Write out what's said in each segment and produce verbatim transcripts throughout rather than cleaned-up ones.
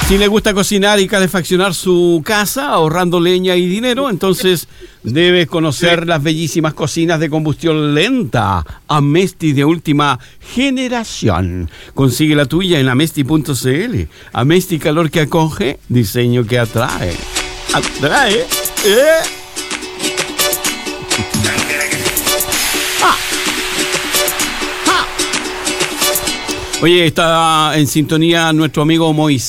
Si le gusta cocinar y calefaccionar su casa ahorrando leña y dinero, entonces debe conocer las bellísimas cocinas de combustión lenta Amesti de última generación. Consigue la tuya en amesti punto cl. Amesti, calor que acoge, diseño que atrae. Atrae, ¿eh? Ah. Ah. Oye, está en sintonía nuestro amigo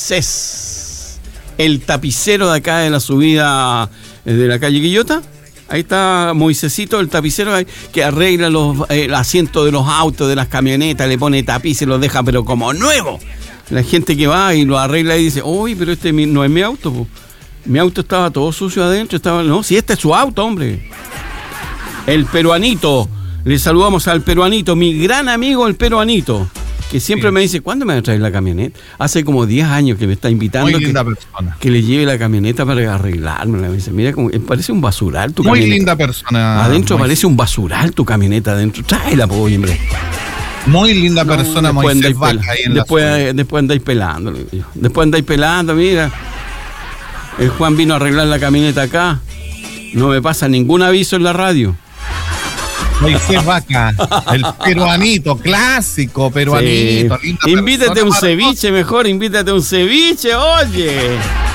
Moisés, el tapicero de acá de la subida de la calle Quillota. Ahí está Moisésito, el tapicero que arregla los eh, asientos de los autos, de las camionetas, le pone tapiz y los deja pero como nuevo. La gente que va y lo arregla y dice, uy, pero este no es mi auto, po. Mi auto estaba todo sucio adentro, estaba, no, si este es su auto, hombre. El peruanito, le saludamos al peruanito, mi gran amigo el peruanito, que siempre sí. me dice, ¿cuándo me va a traer la camioneta? Hace como diez años que me está invitando Muy linda que, persona. que le lleve la camioneta para arreglarme. Me dice, mira, como, parece un basural tu Muy camioneta. Muy linda persona. Adentro Moisés. Parece un basural tu camioneta adentro. Tráela, po, hombre. Muy linda no, persona, Moisés Vaca. Ahí en después, la después andáis pelando. Después andáis pelando, mira. El Juan vino a arreglar la camioneta acá. No me pasa ningún aviso en la radio. Moisés Vaca, el peruanito, clásico peruanito. Sí. Invítate a un ceviche mejor, invítate a un ceviche, oye.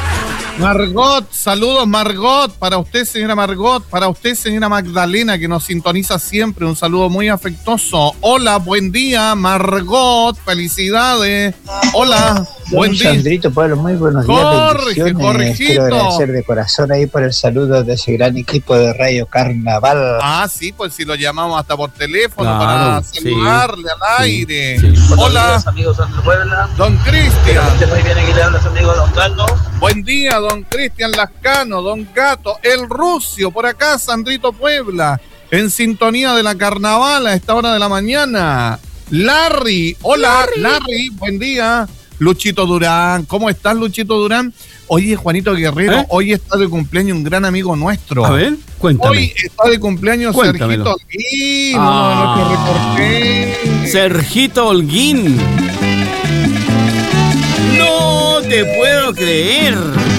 Margot, saludos Margot, para usted señora Margot, para usted señora Magdalena que nos sintoniza siempre, un saludo muy afectuoso. Hola, buen día Margot, felicidades. Hola, buen día. Sandrito Pablo, muy buenos días. Jorge, Jorgito. Quiero agradecer de corazón ahí por el saludo de ese gran equipo de Radio Carnaval. Ah, sí, pues si lo llamamos hasta por teléfono claro, para sí. saludarle al aire. Sí, sí. Hola. Buenos días, amigos de Puebla. Don Cristian. Muy bien, aquí le habla su amigo Don Carlos. Buen día, don Cristian Lascano, don Gato, el Rucio, por acá, Sandrito Puebla, en sintonía de la Carnaval a esta hora de la mañana. Larry, hola, Larry, Larry buen día. Luchito Durán, ¿cómo estás, Luchito Durán? Oye, Juanito Guerrero, ¿Eh? Hoy está de cumpleaños un gran amigo nuestro. A ver, cuéntame. Hoy está de cumpleaños Cuéntamelo. Sergito Holguín, ah, uno de nuestros reporteros. Sergito Holguín. No te puedo creer.